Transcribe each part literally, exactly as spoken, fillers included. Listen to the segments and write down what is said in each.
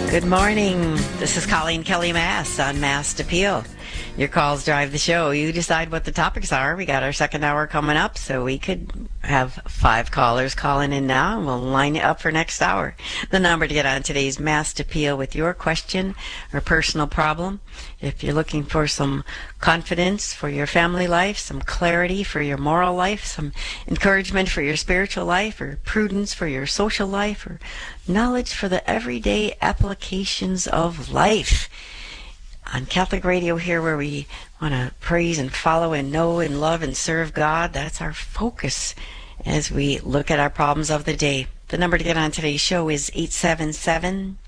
Good morning. This is Colleen Kelly Mass on Mass Appeal. Your calls drive the show. You decide what the topics are. We got our second hour coming up, so we could have five callers calling in now, and we'll line you up for next hour. The number to get on today's Mass Appeal with your question or personal problem. If you're looking for some confidence for your family life, some clarity for your moral life, some encouragement for your spiritual life, or prudence for your social life, or knowledge for the everyday applications of life. On Catholic Radio here, where we want to praise and follow and know and love and serve God, that's our focus as we look at our problems of the day. The number to get on today's show is eight seven seven,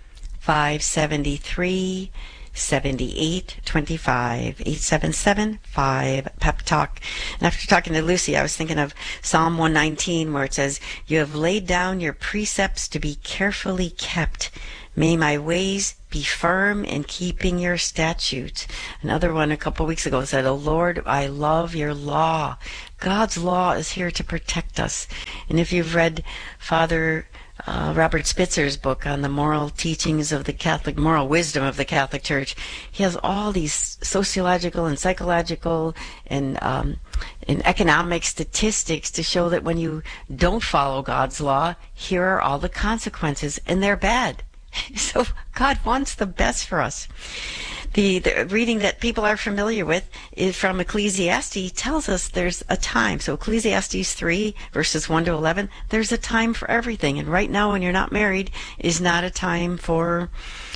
five seven three, seven eight two five, eight seven seven, five, Pep Talk. And after talking to Lucy, I was thinking of Psalm one nineteen, where it says, "You have laid down your precepts to be carefully kept. May my ways be firm in keeping your statutes." Another one a couple of weeks ago said, "Oh Lord, I love your law." God's law is here to protect us. And if you've read Father uh, Robert Spitzer's book on the moral teachings of the Catholic, moral wisdom of the Catholic Church, he has all these sociological and psychological and um, and economic statistics to show that when you don't follow God's law, here are all the consequences, and they're bad. So God wants the best for us. The, the reading that people are familiar with is from Ecclesiastes, tells us there's a time. So Ecclesiastes three, verses one to eleven, there's a time for everything. And right now, when you're not married, is not a time for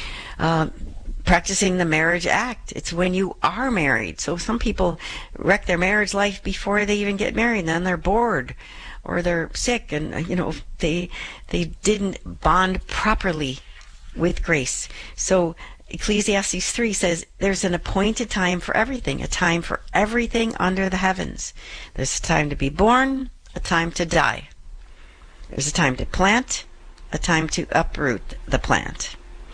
uh, practicing the marriage act. It's when you are married. So some people wreck their marriage life before they even get married, and then they're bored, or they're sick, and you know they they didn't bond properly with grace. So Ecclesiastes three says there's an appointed time for everything, a time for everything under the heavens. There's a time to be born, a time to die. There's a time to plant, a time to uproot the plant.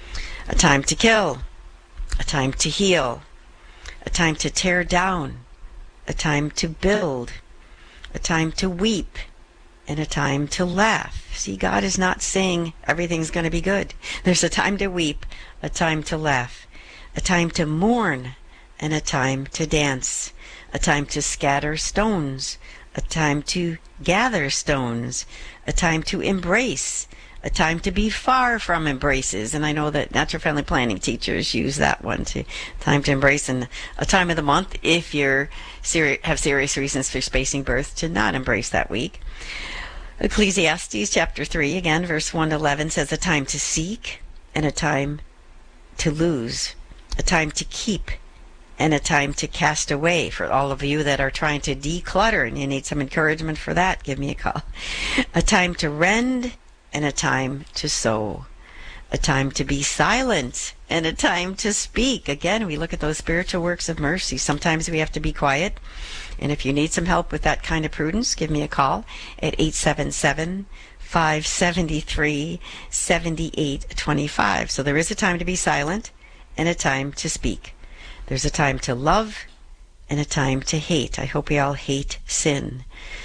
A time to kill, a time to heal, a time to tear down, a time to build, a time to weep, and a time to laugh. See, God is not saying everything's going to be good. There's a time to weep, a time to laugh, a time to mourn, and a time to dance, a time to scatter stones, a time to gather stones, a time to embrace, a time to be far from embraces. And I know that natural family planning teachers use that one, to time to embrace, and a time of the month if you seri- have serious reasons for spacing birth to not embrace that week. Ecclesiastes chapter three, again, verse one to eleven, says a time to seek and a time to lose, a time to keep and a time to cast away. For all of you that are trying to declutter and you need some encouragement for that, give me a call. A time to rend and a time to sow, a time to be silent and a time to speak. Again, we look at those spiritual works of mercy. Sometimes we have to be quiet. And if you need some help with that kind of prudence, give me a call at eight seven seven, five seven three, seven eight two five. So there is a time to be silent and a time to speak. There's a time to love and a time to hate. I hope we all hate sin.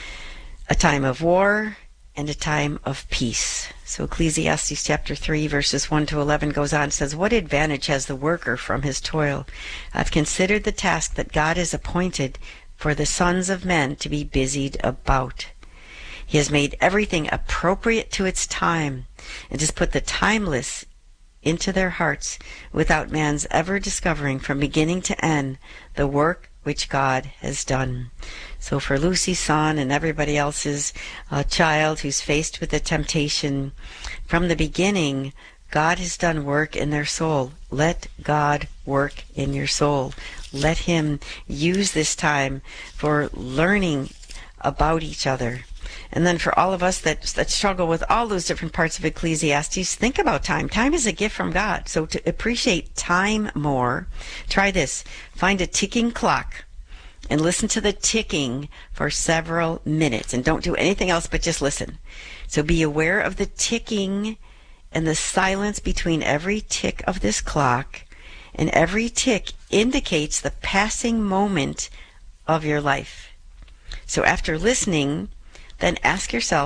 A time of war and a time of peace. So Ecclesiastes chapter three, verses one to eleven goes on and says, "What advantage has the worker from his toil? I've considered the task that God has appointed for the sons of men to be busied about. He has made everything appropriate to its time, and has put the timeless into their hearts, without man's ever discovering from beginning to end the work which God has done." So for Lucy's son and everybody else's uh, child who's faced with the temptation, from the beginning, God has done work in their soul. Let God work in your soul. Let Him use this time for learning about each other. And then for all of us that that struggle with all those different parts of Ecclesiastes, think about time. Time is a gift from God. So to appreciate time more, try this. Find a ticking clock and listen to the ticking for several minutes. And don't do anything else but just listen. So be aware of the ticking and the silence between every tick of this clock. And every tick indicates the passing moment of your life. So after listening, then ask yourself,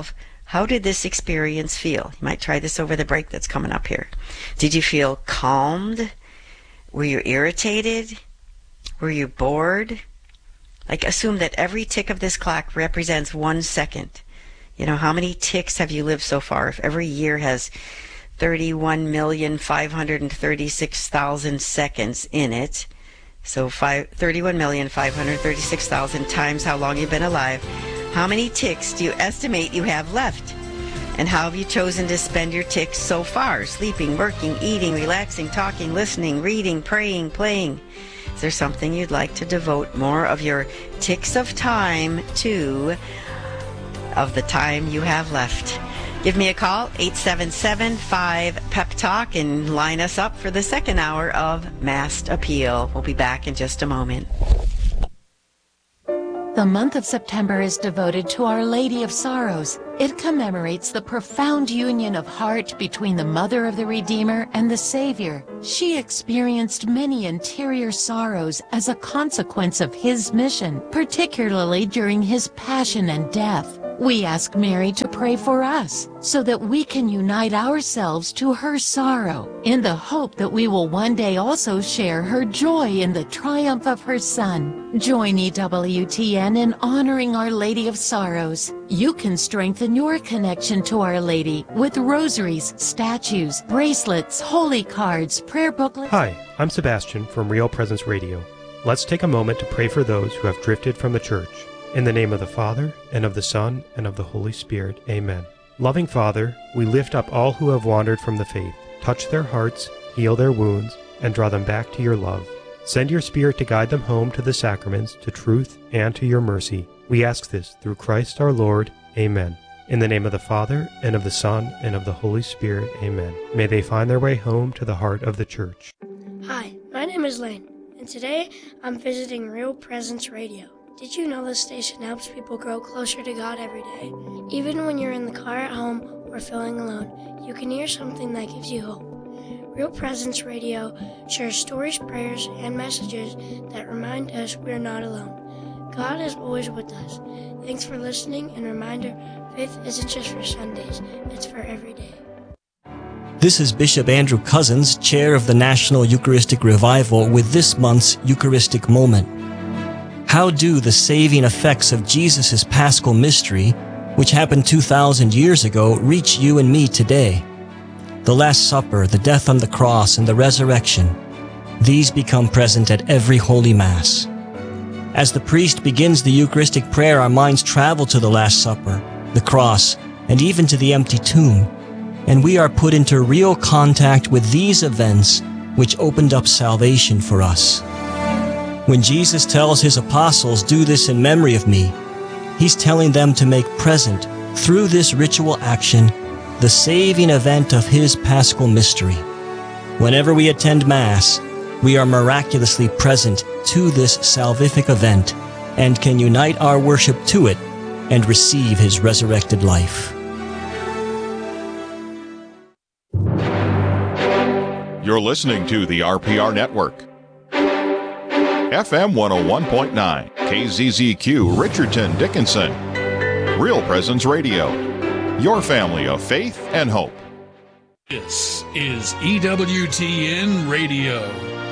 How did this experience feel? You might try this over the break that's coming up here. Did you feel calmed? Were you irritated? Were you bored? Like, assume that every tick of this clock represents one second. You know, how many ticks have you lived so far? If every year has thirty-one million five hundred thirty-six thousand seconds in it, so thirty-one million five hundred thirty-six thousand times how long you've been alive, how many ticks do you estimate you have left? And how have you chosen to spend your ticks so far? Sleeping, working, eating, relaxing, talking, listening, reading, praying, playing. Is there something you'd like to devote more of your ticks of time to, of the time you have left? Give me a call, eight seven seven, five, P E P Talk, and line us up for the second hour of Mass Appeal. We'll be back in just a moment. The month of September is devoted to Our Lady of Sorrows. It commemorates the profound union of heart between the Mother of the Redeemer and the Savior. She experienced many interior sorrows as a consequence of His mission, particularly during His passion and death. We ask Mary to pray for us so that we can unite ourselves to her sorrow in the hope that we will one day also share her joy in the triumph of her Son. Join E W T N in honoring Our Lady of Sorrows. You can strengthen your connection to Our Lady with rosaries, statues, bracelets, holy cards, prayer booklets. Hi, I'm Sebastian from Real Presence Radio. Let's take a moment to pray for those who have drifted from the church. In the name of the Father, and of the Son, and of the Holy Spirit. Amen. Loving Father, we lift up all who have wandered from the faith. Touch their hearts, heal their wounds, and draw them back to your love. Send your Spirit to guide them home to the sacraments, to truth, and to your mercy. We ask this through Christ our Lord. Amen. In the name of the Father, and of the Son, and of the Holy Spirit. Amen. May they find their way home to the heart of the church. Hi, my name is Lane, and today I'm visiting Real Presence Radio. Did you know this station helps people grow closer to God every day? Even when you're in the car at home or feeling alone, you can hear something that gives you hope. Real Presence Radio shares stories, prayers, and messages that remind us we're not alone. God is always with us. Thanks for listening, and reminder, faith isn't just for Sundays, it's for every day. This is Bishop Andrew Cousins, Chair of the National Eucharistic Revival, with this month's Eucharistic Moment. How do the saving effects of Jesus' Paschal mystery, which happened two thousand years ago, reach you and me today? The Last Supper, the death on the cross, and the resurrection, these become present at every Holy Mass. As the priest begins the Eucharistic prayer, our minds travel to the Last Supper, the cross, and even to the empty tomb, and we are put into real contact with these events which opened up salvation for us. When Jesus tells His apostles, "Do this in memory of me," He's telling them to make present, through this ritual action, the saving event of His Paschal mystery. Whenever we attend Mass, we are miraculously present to this salvific event and can unite our worship to it and receive His resurrected life. You're listening to the R P R Network. F M one oh one point nine, K Z Z Q, Richardson, Dickinson. Real Presence Radio, your family of faith and hope. This is E W T N Radio.